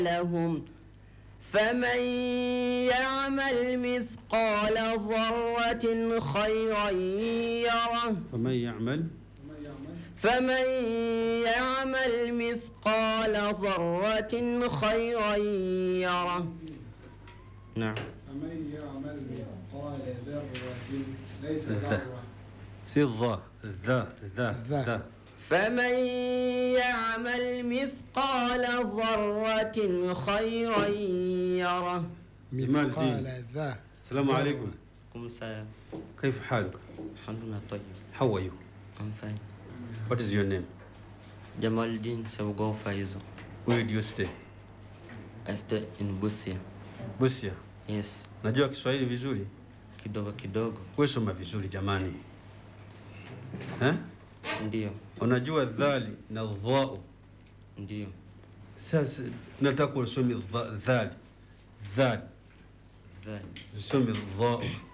لهم فمن يعمل مثقال ذرة خيرا يره فمن يعمل مثقال ذرة خيرا يره. نعم. فمن يعمل مثقال ذرة ليس ذرة سي ذا فمن يعمل مثقال ذرة خيرا يره. مثقال ذا. السلام عليكم. عليكم السلام. كيف حالك؟ الحمد لله طيب. How are you? I'm fine. What is your name? Jamaluddin Sewgo Faizo. Where do you stay? I stay in Busia. Busia. Yes. Najua Kiswahili vizuri? Kidogo kidogo. Wewe soma vizuri jamani. Ndio. Unajua dhali na dhau? Ndio. Sasa nataka usome dhali. Usome dhau.